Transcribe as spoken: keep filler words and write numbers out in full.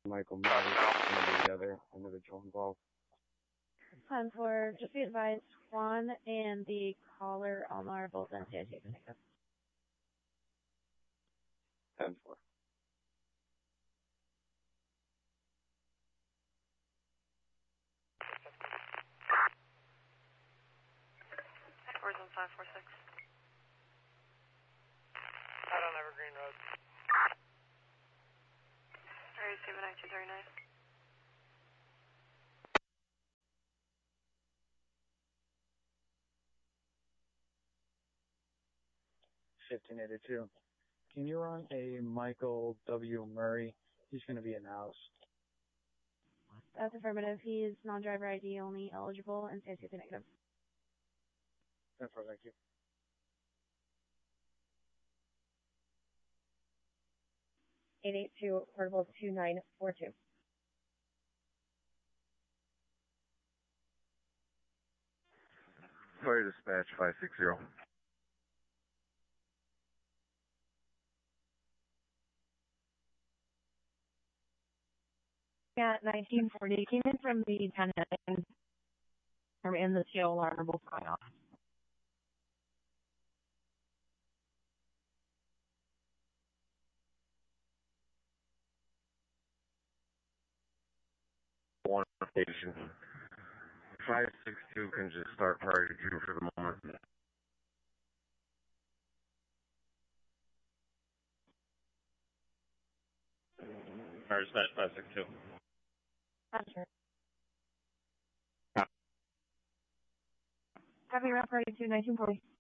Michael Murray is going to be the other individual involved. Time for, just be advised, Juan and the caller Omar both N C I C negative. ten four. Headquarters on five four six. Out on Evergreen Road. Area seven nine two three nine. fifteen eighty-two. Can you run a Michael W. Murray? He's going to be in house. That's affirmative. He is non-driver I D only eligible and N C I C negative. ten four, thank you. eight eight two, portable two nine four two. Fire dispatch five six zero. Yeah, nineteen forty came in from the tenant from in the C O alarm are both going off. One station. five six two can just start priority two for the moment. Fire dispatch five six two. Sure. Copy, route priority two, nineteen forty.